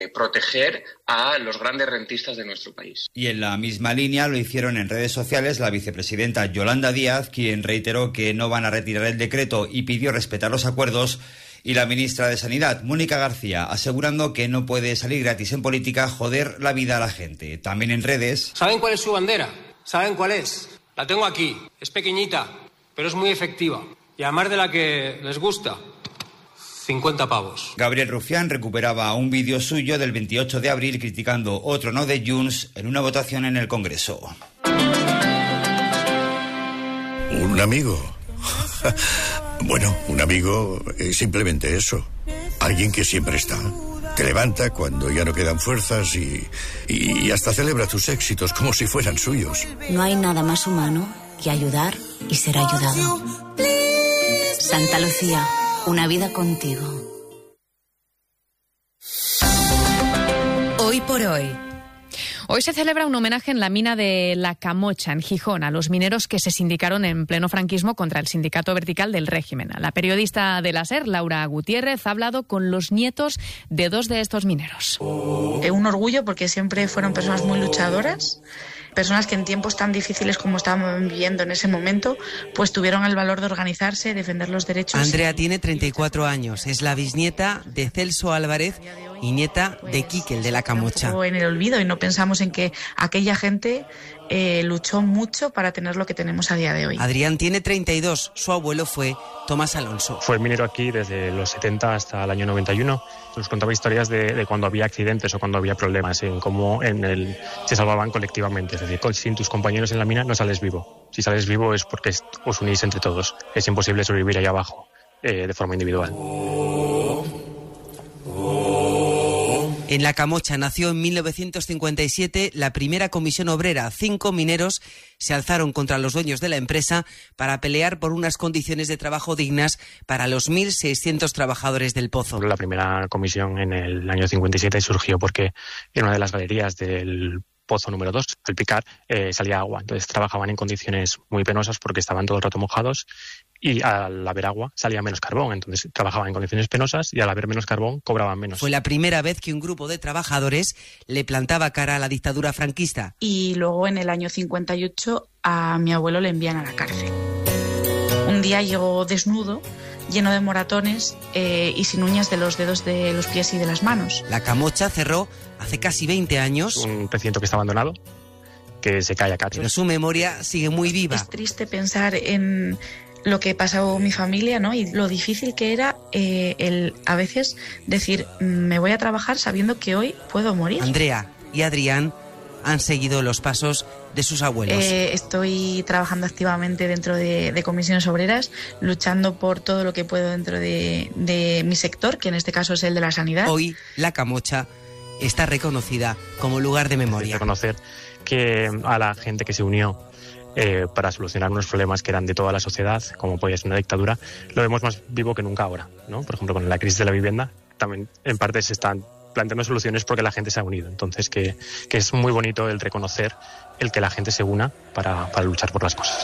proteger a los grandes rentistas de nuestro país. Y en la misma línea lo hicieron en redes sociales la vicepresidenta Yolanda Díaz, quien reiteró que no van a retirar el decreto y pidió respetar los acuerdos, y la ministra de Sanidad, Mónica García, asegurando que no puede salir gratis en política joder la vida a la gente. También en redes... ¿Saben cuál es su bandera? ¿Saben cuál es? La tengo aquí. Es pequeñita, pero es muy efectiva. Y además de la que les gusta... 50 pavos. Gabriel Rufián recuperaba un vídeo suyo del 28 de abril criticando otro no de Junts en una votación en el Congreso. ¿Un amigo? Bueno, un amigo es simplemente eso. Alguien que siempre está. Te levanta cuando ya no quedan fuerzas y hasta celebra tus éxitos como si fueran suyos. No hay nada más humano que ayudar y ser ayudado. Santa Lucía. Una vida contigo. Hoy por hoy. Hoy se celebra un homenaje en la mina de La Camocha, en Gijón, a los mineros que se sindicaron en pleno franquismo contra el sindicato vertical del régimen. La periodista de la SER, Laura Gutiérrez, ha hablado con los nietos de dos de estos mineros. Un orgullo porque siempre fueron personas muy luchadoras, personas que en tiempos tan difíciles como estaban viviendo en ese momento, pues tuvieron el valor de organizarse, defender los derechos. Andrea tiene 34 años, es la bisnieta de Celso Álvarez y nieta de Quique, el de La Camocha. En el olvido y no pensamos en que aquella gente luchó mucho para tener lo que tenemos a día de hoy. Adrián tiene 32, su abuelo fue Tomás Alonso. Fue minero aquí desde los 70 hasta el año 91. Nos contaba historias de cuando había accidentes o cuando había problemas, en cómo se salvaban colectivamente. Es decir, sin tus compañeros en la mina no sales vivo. Si sales vivo es porque os unís entre todos. Es imposible sobrevivir ahí abajo de forma individual. En La Camocha nació en 1957 la primera comisión obrera. 5 mineros se alzaron contra los dueños de la empresa para pelear por unas condiciones de trabajo dignas para los 1.600 trabajadores del pozo. La primera comisión en el año 57 surgió porque en una de las galerías del pozo número 2, al picar, salía agua. Entonces trabajaban en condiciones muy penosas porque estaban todo el rato mojados y al haber agua salía menos carbón. Entonces trabajaban en condiciones penosas y al haber menos carbón cobraban menos. Fue la primera vez que un grupo de trabajadores le plantaba cara a la dictadura franquista. Y luego en el año 58 a mi abuelo le envían a la cárcel. Un día llegó desnudo, lleno de moratones y sin uñas de los dedos de los pies y de las manos. La Camocha cerró hace casi 20 años. Un recinto que está abandonado, que se cae a cachos. Pero su memoria sigue muy viva. Es triste pensar en lo que pasó mi familia, ¿no? Y lo difícil que era a veces decir, me voy a trabajar sabiendo que hoy puedo morir. Andrea y Adrián han seguido los pasos de sus abuelos. Estoy trabajando activamente dentro de comisiones obreras, luchando por todo lo que puedo dentro de mi sector, que en este caso es el de la sanidad. Hoy La Camocha está reconocida como lugar de memoria. Reconocer que a la gente que se unió para solucionar unos problemas que eran de toda la sociedad, como podía ser una dictadura, lo vemos más vivo que nunca ahora, ¿no? Por ejemplo, con la crisis de la vivienda, también en parte se están planteando soluciones porque la gente se ha unido. Entonces, que es muy bonito el reconocer el que la gente se una para luchar por las cosas.